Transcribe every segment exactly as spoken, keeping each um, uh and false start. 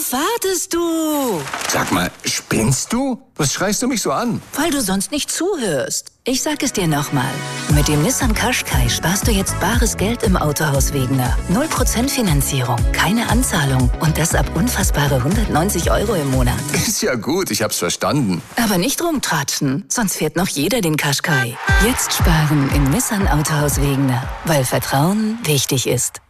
Worauf wartest du? Sag mal, spinnst du? Was schreist du mich so an? Weil du sonst nicht zuhörst. Ich sag es dir nochmal. Mit dem Nissan Qashqai sparst du jetzt bares Geld im Autohaus Wegener. null Prozent Finanzierung, keine Anzahlung und das ab unfassbare hundertneunzig Euro im Monat. Ist ja gut, ich hab's verstanden. Aber nicht rumtratschen, sonst fährt noch jeder den Qashqai. Jetzt sparen im Nissan Autohaus Wegener, weil Vertrauen wichtig ist.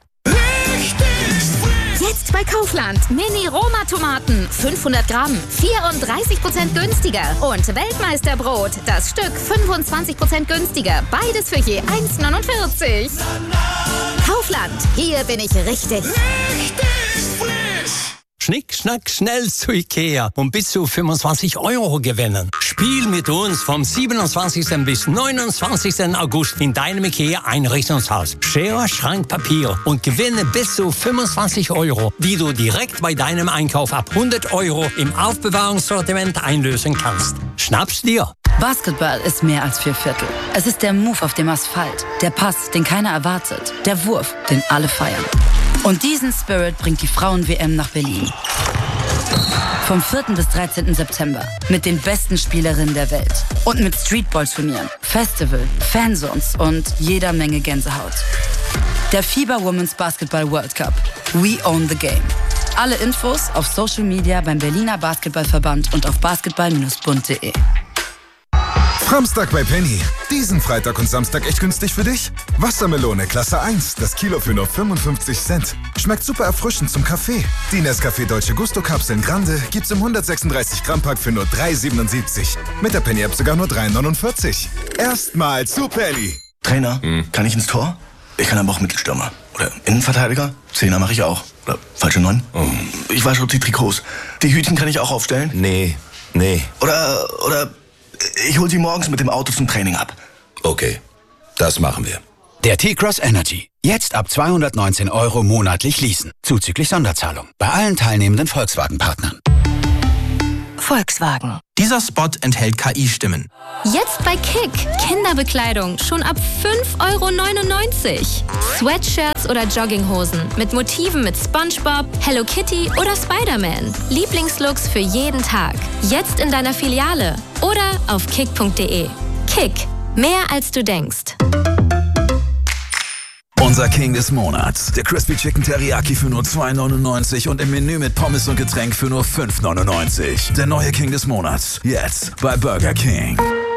Jetzt bei Kaufland. Mini-Roma-Tomaten. fünfhundert Gramm. vierunddreißig Prozent günstiger. Und Weltmeisterbrot. Das Stück fünfundzwanzig Prozent günstiger. Beides für je eins neunundvierzig. Kaufland. Hier bin ich richtig. Richtig frisch. Schnick, schnack, schnell zu Ikea und bis zu fünfundzwanzig Euro gewinnen. Spiel mit uns vom siebenundzwanzigsten bis neunundzwanzigsten August in deinem Ikea-Einrichtungshaus. Schere, Schrank, Papier und gewinne bis zu fünfundzwanzig Euro, die du direkt bei deinem Einkauf ab hundert Euro im Aufbewahrungssortiment einlösen kannst. Schnapp's dir! Basketball ist mehr als vier Viertel. Es ist der Move auf dem Asphalt, der Pass, den keiner erwartet, der Wurf, den alle feiern. Und diesen Spirit bringt die Frauen-W M nach Berlin. Vom vierten bis dreizehnten September. Mit den besten Spielerinnen der Welt. Und mit Streetball-Turnieren, Festival, Fanzones und jeder Menge Gänsehaut. Der FIBA Women's Basketball World Cup. We own the game. Alle Infos auf Social Media beim Berliner Basketballverband und auf basketball Bindestrich bund punkt de. Samstag bei Penny. Diesen Freitag und Samstag echt günstig für dich? Wassermelone Klasse eins, das Kilo für nur fünfundfünfzig Cent. Schmeckt super erfrischend zum Kaffee. Die Nescafé Dolce Gusto Kapseln Grande gibt's im hundertsechsunddreißig Gramm Pack für nur drei siebenundsiebzig. Mit der Penny App sogar nur drei neunundvierzig. Erstmal zu Penny. Trainer, hm. kann ich ins Tor? Ich kann aber auch Mittelstürmer. Oder Innenverteidiger? Zehner mache ich auch. Oder falsche Neun? Oh. Ich wasche die Trikots. Die Hütchen kann ich auch aufstellen? Nee, nee. Oder, oder... Ich hol sie morgens mit dem Auto zum Training ab. Okay, das machen wir. Der T-Cross Energy. Jetzt ab zweihundertneunzehn Euro monatlich leasen. Zuzüglich Sonderzahlung. Bei allen teilnehmenden Volkswagen-Partnern. Volkswagen. Dieser Spot enthält K I-Stimmen. Jetzt bei Kick. Kinderbekleidung schon ab fünf Euro neunundneunzig. Sweatshirts oder Jogginghosen mit Motiven mit SpongeBob, Hello Kitty oder Spider-Man. Lieblingslooks für jeden Tag. Jetzt in deiner Filiale oder auf kick punkt de. Kick. Mehr als du denkst. Unser King des Monats. Der Crispy Chicken Teriyaki für nur zwei neunundneunzig und im Menü mit Pommes und Getränk für nur fünf neunundneunzig. Der neue King des Monats. Jetzt bei Burger King.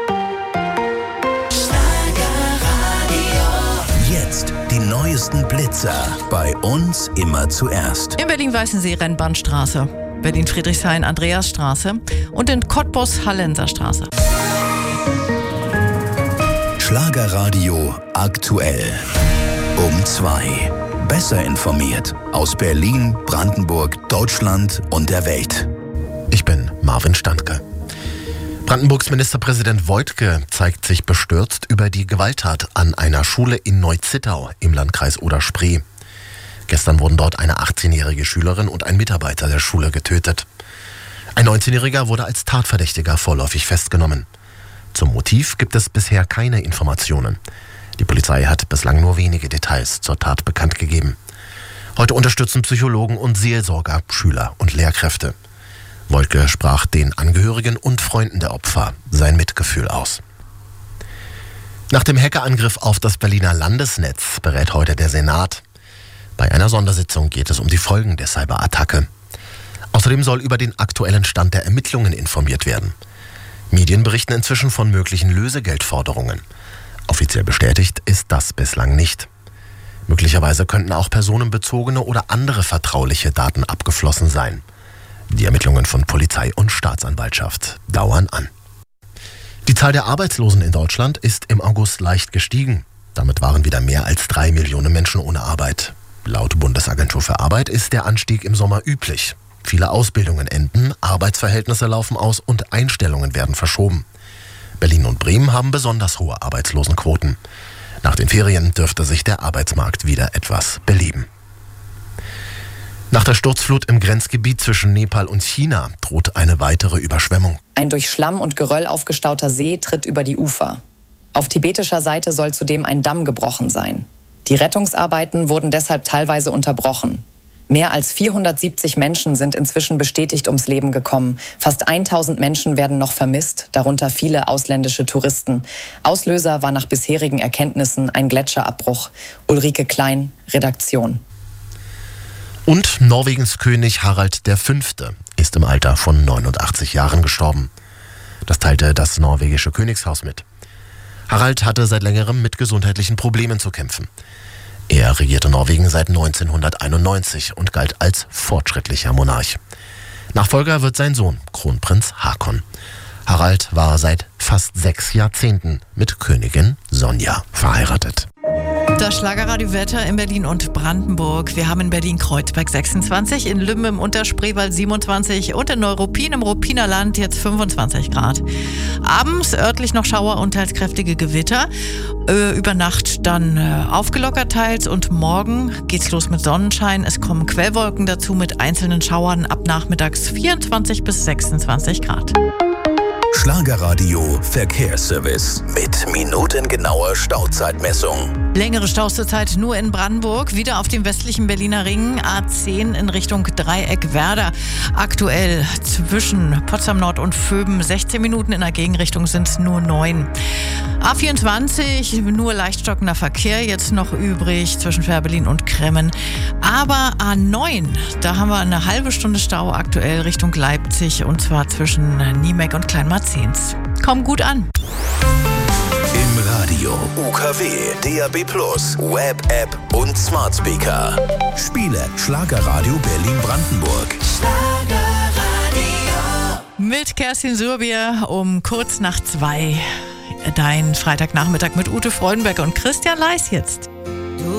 Jetzt die neuesten Blitzer. Bei uns immer zuerst. In Berlin-Weißensee Rennbahnstraße, Berlin-Friedrichshain Andreasstraße und in Cottbus Hallenser Straße. Schlagerradio aktuell. Um zwei. Besser informiert aus Berlin, Brandenburg, Deutschland und der Welt. Ich bin Marvin Standke. Brandenburgs Ministerpräsident Woidke zeigt sich bestürzt über die Gewalttat an einer Schule in Neu-Zittau im Landkreis Oder-Spree. Gestern wurden dort eine achtzehnjährige Schülerin und ein Mitarbeiter der Schule getötet. Ein neunzehnjähriger wurde als Tatverdächtiger vorläufig festgenommen. Zum Motiv gibt es bisher keine Informationen. Die Polizei hat bislang nur wenige Details zur Tat bekannt gegeben. Heute unterstützen Psychologen und Seelsorger Schüler und Lehrkräfte. Woidke sprach den Angehörigen und Freunden der Opfer sein Mitgefühl aus. Nach dem Hackerangriff auf das Berliner Landesnetz berät heute der Senat. Bei einer Sondersitzung geht es um die Folgen der Cyberattacke. Außerdem soll über den aktuellen Stand der Ermittlungen informiert werden. Medien berichten inzwischen von möglichen Lösegeldforderungen. Offiziell bestätigt ist das bislang nicht. Möglicherweise könnten auch personenbezogene oder andere vertrauliche Daten abgeflossen sein. Die Ermittlungen von Polizei und Staatsanwaltschaft dauern an. Die Zahl der Arbeitslosen in Deutschland ist im August leicht gestiegen. Damit waren wieder mehr als drei Millionen Menschen ohne Arbeit. Laut Bundesagentur für Arbeit ist der Anstieg im Sommer üblich. Viele Ausbildungen enden, Arbeitsverhältnisse laufen aus und Einstellungen werden verschoben. Berlin und Bremen haben besonders hohe Arbeitslosenquoten. Nach den Ferien dürfte sich der Arbeitsmarkt wieder etwas beleben. Nach der Sturzflut im Grenzgebiet zwischen Nepal und China droht eine weitere Überschwemmung. Ein durch Schlamm und Geröll aufgestauter See tritt über die Ufer. Auf tibetischer Seite soll zudem ein Damm gebrochen sein. Die Rettungsarbeiten wurden deshalb teilweise unterbrochen. Mehr als vierhundertsiebzig Menschen sind inzwischen bestätigt ums Leben gekommen. Fast tausend Menschen werden noch vermisst, darunter viele ausländische Touristen. Auslöser war nach bisherigen Erkenntnissen ein Gletscherabbruch. Ulrike Klein, Redaktion. Und Norwegens König Harald der Fünfte ist im Alter von neunundachtzig Jahren gestorben. Das teilte das norwegische Königshaus mit. Harald hatte seit längerem mit gesundheitlichen Problemen zu kämpfen. Er regierte Norwegen seit neunzehnhunderteinundneunzig und galt als fortschrittlicher Monarch. Nachfolger wird sein Sohn, Kronprinz Haakon. Harald war seit fast sechs Jahrzehnten mit Königin Sonja verheiratet. Das Schlagerradio-Wetter in Berlin und Brandenburg. Wir haben in Berlin-Kreuzberg sechsundzwanzig, in Lübben im Unterspreewald siebenundzwanzig und in Neuruppin im Ruppiner Land jetzt fünfundzwanzig Grad. Abends örtlich noch Schauer und teils kräftige Gewitter. Äh, über Nacht dann äh, aufgelockert teils und morgen geht's los mit Sonnenschein. Es kommen Quellwolken dazu mit einzelnen Schauern ab nachmittags vierundzwanzig bis sechsundzwanzig Grad. Schlagerradio Verkehrsservice mit minutengenauer Stauzeitmessung. Längere Staus zurzeit nur in Brandenburg, wieder auf dem westlichen Berliner Ring, A zehn in Richtung Dreieck Werder. Aktuell zwischen Potsdam Nord und Vöben sechzehn Minuten, in der Gegenrichtung sind es nur neun. A vierundzwanzig, nur leicht stockender Verkehr jetzt noch übrig zwischen Fährberlin und Kremmen. Aber A neun, da haben wir eine halbe Stunde Stau aktuell Richtung Leipzig und zwar zwischen Niemek und Kleinmarzens. Komm gut an. Im Radio, U K W, D A B plus, Web-App und Smart Speaker. Spiele Schlagerradio Berlin-Brandenburg. Mit Kerstin Surbier um kurz nach zwei. Dein Freitagnachmittag mit Ute Freudenberg und Christian Leis jetzt.